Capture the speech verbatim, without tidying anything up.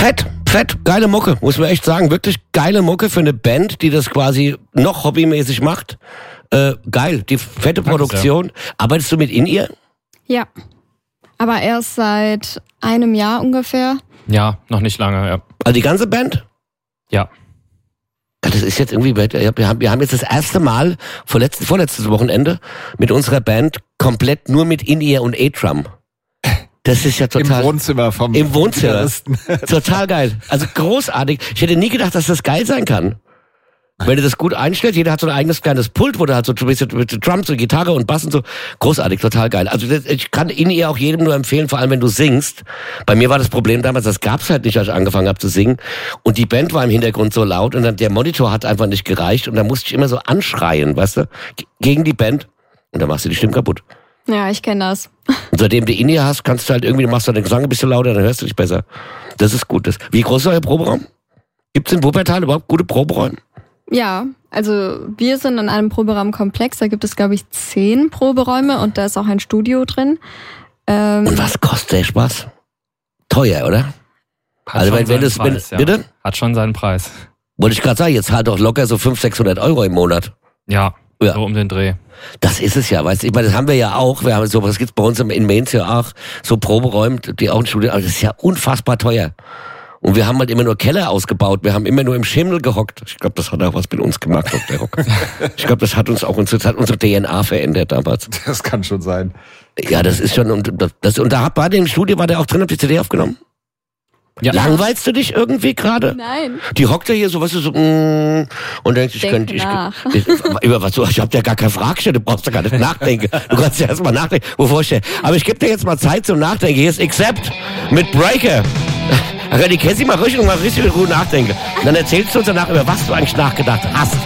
Fett, fett, geile Mucke, muss man echt sagen. Wirklich geile Mucke für eine Band, die das quasi noch hobbymäßig macht. Äh, geil, die fette Produktion. Ja. Arbeitest du mit In-Ear? Ja, aber erst seit einem Jahr ungefähr. Ja, noch nicht lange, ja. Also die ganze Band? Ja. Das ist jetzt irgendwie, wir haben, wir haben jetzt das erste Mal, vorletztes, vorletztes Wochenende, mit unserer Band komplett nur mit In-Ear und A-Drum. Das ist ja total... Im Wohnzimmer vom... Im Wohnzimmer. Total geil. Also großartig. Ich hätte nie gedacht, dass das geil sein kann. Wenn du das gut einstellst, jeder hat so ein eigenes kleines Pult, wo du halt so ein bisschen mit Drums und Gitarre und Bass und so. Großartig, total geil. Also das, ich kann In-Ear auch jedem nur empfehlen, vor allem wenn du singst. Bei mir war das Problem damals, das gab's halt nicht, als ich angefangen habe zu singen. Und die Band war im Hintergrund so laut und dann der Monitor hat einfach nicht gereicht und dann musste ich immer so anschreien, weißt du, gegen die Band. Und dann machst du die Stimme kaputt. Ja, ich kenne das. Und seitdem du In-Ear hast, kannst du halt irgendwie, du machst du den Gesang ein bisschen lauter, dann hörst du dich besser. Das ist gut. Das, wie groß ist euer Proberaum? Gibt's in Wuppertal überhaupt gute Proberäume? Ja, also wir sind in einem Proberaumkomplex, da gibt es glaube ich zehn Proberäume und da ist auch ein Studio drin. Ähm und was kostet der Spaß? Teuer, oder? Hat also schon wenn, wenn seinen das, wenn, Preis, ja. Bitte? Hat schon seinen Preis. Wollte ich gerade sagen, jetzt halt doch locker so fünfhundert, sechshundert Euro im Monat. Ja, ja, so um den Dreh. Das ist es ja, weißt du, ich meine, das haben wir ja auch, wir haben so, das gibt's bei uns in Mainz ja auch, so Proberäume, die auch ein Studio, aber das ist ja unfassbar teuer. Und wir haben halt immer nur Keller ausgebaut. Wir haben immer nur im Schimmel gehockt. Ich glaube, das hat auch was mit uns gemacht, Doktor Rock. Ich glaube, das hat uns auch das hat unsere D N A verändert damals. Das kann schon sein. Ja, das ist schon und das und da war der im Studio, war der auch drin, habt ihr C D aufgenommen? Ja. Langweilst du dich irgendwie gerade? Nein. Die hockt ja hier so, weißt du, so mm, und denkt, ich Denk könnte ich, nach. ich über was so, ich hab dir gar keine Frage gestellt, du brauchst ja gar nicht nachdenken. Du kannst ja erst mal nachdenken, wovor ich stelle. Aber ich gebe dir jetzt mal Zeit zum Nachdenken. Hier ist Accept mit Breaker. Da kann die Cassie mal richtig und mal richtig gut nachdenken. Und dann erzählst du uns danach, über was du eigentlich nachgedacht hast.